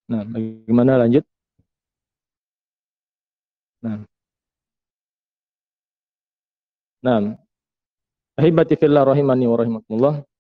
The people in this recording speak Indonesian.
Nah, bagaimana lanjut? Nah, nah, ahibati fillah rahimani wa rahimakumullah.